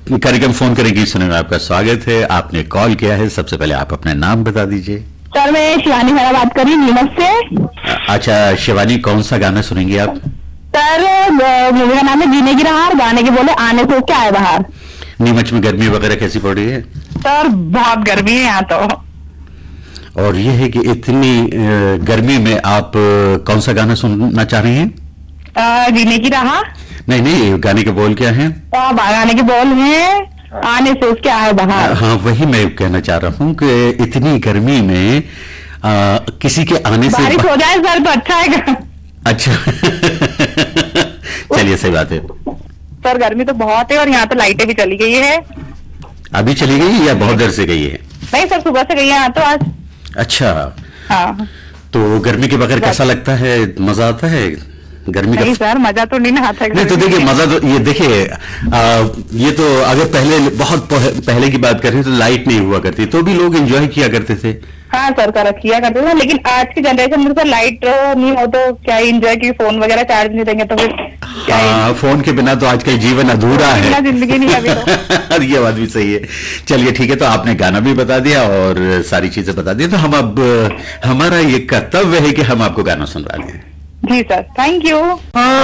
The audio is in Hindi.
कार्यक्रम फोन करेंगी सुनने में आपका स्वागत है। आपने कॉल किया है, सबसे पहले आप अपना नाम बता दीजिए। सर मैं शिवानी मेरा बात कर रही हूँ नीमच से। अच्छा शिवानी, कौन सा गाना सुनेंगे आप? सर मूवी का नाम है जीने की राह और गाने के बोले आने से क्या है बाहर। नीमच में गर्मी वगैरह कैसी पड़ रही है? सर बहुत गर्मी है यहाँ तो। और ये है कि इतनी गर्मी में आप कौन सा गाना सुनना चाह रही हैं? जीने की राह। नहीं नहीं, गाने के बोल क्या हैं? गाने के बोल हैं आने से क्या है बाहर। हाँ वही मैं कहना चाह रहा हूँ कि इतनी गर्मी में किसी के आने से बारिश हो जाए सर तो अच्छा है। अच्छा चलिए सही बात है। सर गर्मी तो बहुत है और यहाँ तो लाइटें भी चली गई है। अभी चली गई या बहुत देर से गई है? नहीं सर सुबह से गई है यहाँ तो आज। अच्छा हाँ। तो गर्मी के बगैर कैसा लगता है? मजा आता है गर्मी का? नहीं सर मजा तो नहीं आता है। नहीं तो देखिए मजा तो ये देखिए ये तो अगर पहले बहुत पहले की बात करें तो लाइट नहीं हुआ करती तो भी लोग एंजॉय किया करते थे। हाँ सर किया करते थे, लेकिन आज की जनरेशन में तो लाइट नहीं हो तो क्या एंजॉय की, फोन वगैरह चार्ज नहीं देंगे तो फिर हाँ फोन के बिना तो आजकल जीवन अधूरा है। जिंदगी नहीं अभी तो। ये बात भी सही है। चलिए ठीक है, तो आपने गाना भी बता दिया और सारी चीजें बता दी, तो हम अब हमारा ये कर्तव्य है कि हम आपको गाना सुनवा दें। जी सर, थैंक यू।